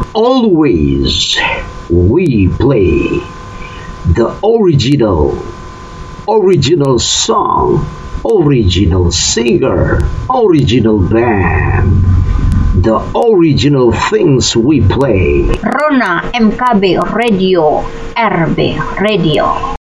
always we play the original song, original singer, original band, the original things we play. Rona MKB Radio, RB Radio.